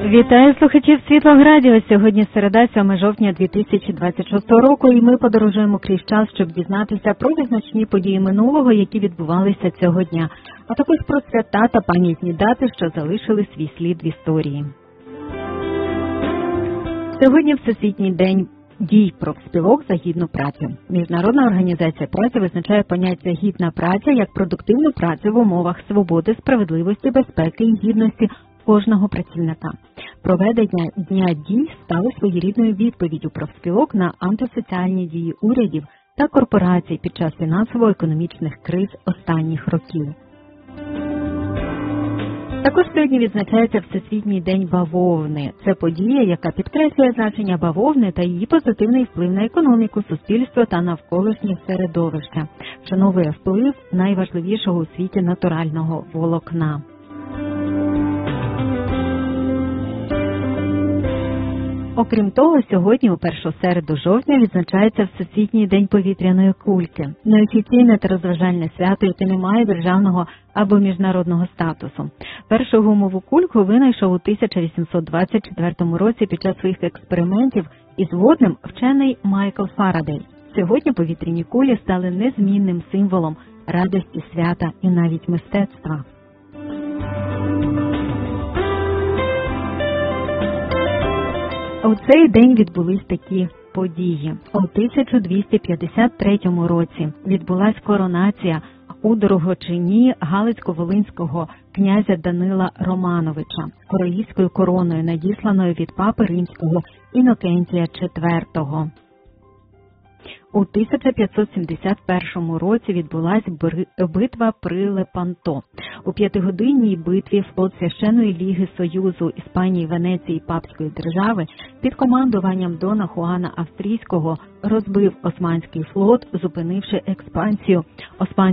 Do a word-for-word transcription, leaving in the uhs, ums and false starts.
Вітаю слухачів Світлоградіо. Сьогодні середа, сьоме жовтня дві тисячі двадцять шостого року, і ми подорожуємо крізь час, щоб дізнатися про визначні події минулого, які відбувалися цього дня, а також про свята та пам'ятні дати, що залишили свій слід в історії. Сьогодні Всесвітній день дій профспілок за гідну працю. Міжнародна організація праці визначає поняття «гідна праця» як продуктивну працю в умовах свободи, справедливості, безпеки і гідності кожного працівника. Проведення Дня дій стало своєрідною відповіддю профспілок на антисоціальні дії урядів та корпорацій під час фінансово-економічних криз останніх років. Також сьогодні відзначається Всесвітній день бавовни. Це подія, яка підкреслює значення бавовни та її позитивний вплив на економіку, суспільство та навколишнє середовище, вшановує вплив найважливішого у світі натурального волокна. Окрім того, сьогодні, у першу середу жовтня, відзначається Всесвітній день повітряної кульки. Неофіційне та розважальне свято, яке не має державного або міжнародного статусу. Першу гумову кульку винайшов у тисяча вісімсот двадцять четвертому році під час своїх експериментів із водним вчений Майкл Фарадей. Сьогодні повітряні кулі стали незмінним символом радості, свята і навіть мистецтва. У цей день відбулись такі події. У тисяча двісті п'ятдесят третьому році відбулась коронація у Дорогочині Галицько-Волинського князя Данила Романовича королівською короною, надісланою від папи римського Інокентія четвертого. У тисяча п'ятсот сімдесят першому році відбулась битва при Лепанто. У п'ятигодинній битві флот Священної Ліги Союзу Іспанії, Венеції і Папської держави під командуванням Дона Хуана Австрійського розбив Османський флот, зупинивши експансію Османського